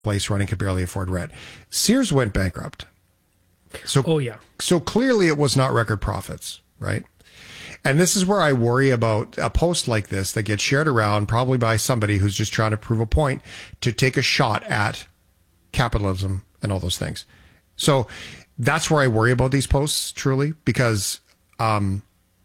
place running could barely afford rent. Sears went bankrupt. So, oh yeah. So clearly it was not record profits, right? And this is where I worry about a post like this that gets shared around, probably by somebody who's just trying to prove a point to take a shot at capitalism and all those things. So that's where I worry about these posts, truly, because some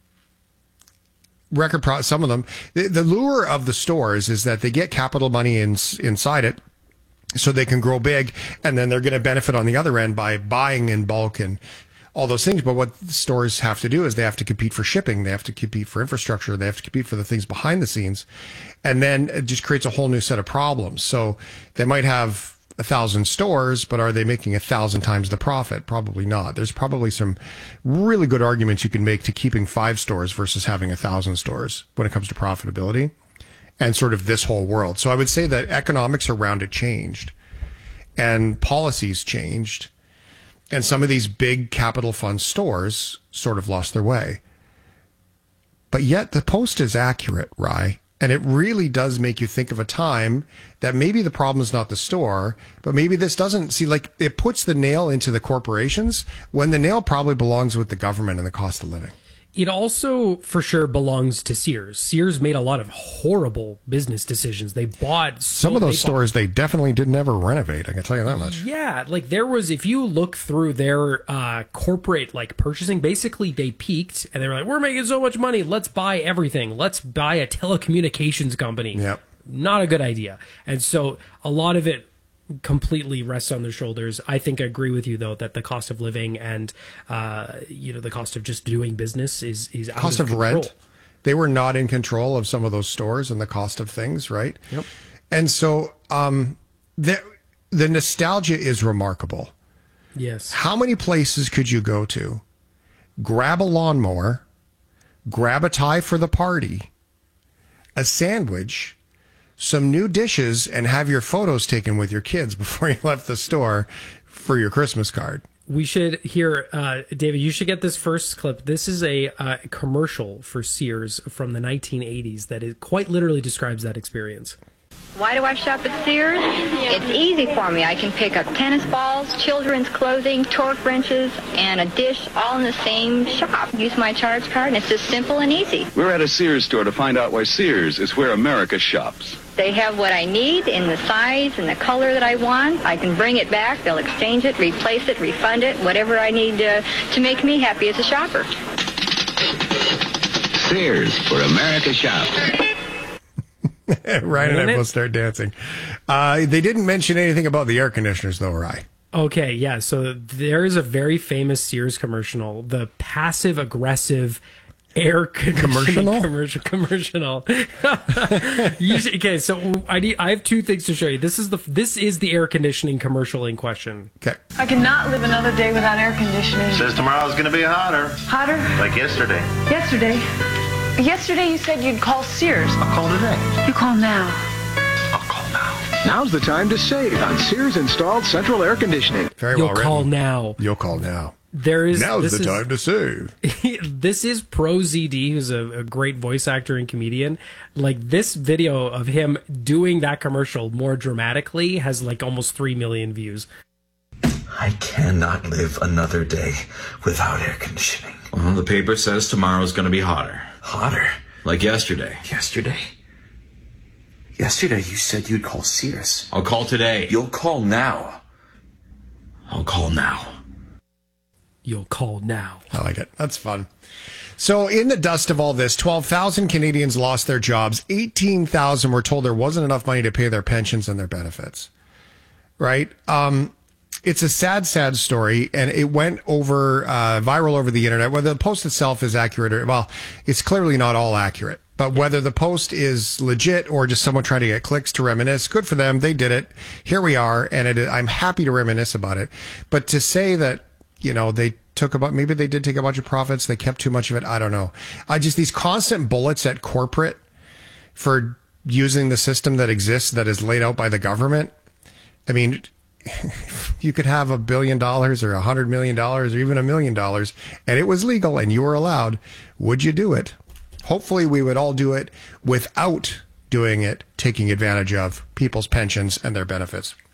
of them, the lure of the stores is that they get capital money inside it so they can grow big, and then they're going to benefit on the other end by buying in bulk and all those things. But what stores have to do is they have to compete for shipping. They have to compete for infrastructure. They have to compete for the things behind the scenes. And then it just creates a whole new set of problems. So they might have 1,000 stores, but are they making 1,000 times the profit? Probably not. There's probably some really good arguments you can make to keeping 5 stores versus having 1,000 stores when it comes to profitability and sort of this whole world. So I would say that economics around it changed and policies changed. And some of these big capital fund stores sort of lost their way. But yet the post is accurate, Rye. And it really does make you think of a time that maybe the problem is not the store, but maybe this doesn't see, like, it puts the nail into the corporations when the nail probably belongs with the government and the cost of living. It also, for sure, belongs to Sears. Sears made a lot of horrible business decisions. They bought... Some of those stores they definitely didn't ever renovate, I can tell you that much. Yeah, like there was, if you look through their corporate like purchasing, basically they peaked and they were like, we're making so much money, let's buy everything. Let's buy a telecommunications company. Yep. Not a good idea. And so a lot of it completely rests on their shoulders. I think I agree with you though that the cost of living and the cost of just doing business is out cost of control. rent. They were not in control of some of those stores and the cost of things, right? Yep. And so the nostalgia is remarkable. Yes. How many places could you go to, grab a lawnmower, grab a tie for the party, a sandwich, some new dishes, and have your photos taken with your kids before you left the store for your Christmas card? We should hear, David, you should get this first clip. This is a commercial for Sears from the 1980s that quite literally describes that experience. Why do I shop at Sears? It's easy for me. I can pick up tennis balls, children's clothing, torque wrenches, and a dish all in the same shop. Use my charge card, and it's just simple and easy. We're at a Sears store to find out why Sears is where America shops. They have what I need in the size and the color that I want. I can bring it back. They'll exchange it, replace it, refund it, whatever I need to make me happy as a shopper. Sears, where America shops. Ryan and I both start dancing. They didn't mention anything about the air conditioners, though, Ryan. Okay, yeah. So there is a very famous Sears commercial, the passive-aggressive air conditioning commercial. Okay, so I have 2 things to show you. This is the air conditioning commercial in question. Okay. I cannot live another day without air conditioning. Says tomorrow's going to be hotter. Hotter? Like yesterday. Yesterday you said you'd call Sears. I'll call today. You call now. I'll call now. Now's the time to save on Sears installed central air conditioning. Very well written. You'll call now. You'll call now. Now's the time to save. This is Pro ZD, who's a great voice actor and comedian. Like, this video of him doing that commercial more dramatically has like almost 3 million views. I cannot live another day without air conditioning. Well, the paper says tomorrow's going to be hotter. Hotter? Like yesterday. Yesterday you said you'd call Sears. I'll call today. You'll call now. I'll call now. You'll call now. I like it. That's fun. So in the dust of all this, 12,000 Canadians lost their jobs. 18,000 were told there wasn't enough money to pay their pensions and their benefits. Right? It's a sad, sad story, and it went viral over the internet. Whether the post itself is accurate it's clearly not all accurate. But whether the post is legit or just someone trying to get clicks to reminisce, good for them. They did it. Here we are, and I'm happy to reminisce about it. But to say that, maybe they did take a bunch of profits, they kept too much of it, I don't know. These constant bullets at corporate for using the system that exists that is laid out by the government. I mean, you could have $1 billion or $100 million or even $1 million, and it was legal and you were allowed. Would you do it? Hopefully we would all do it without doing it, taking advantage of people's pensions and their benefits.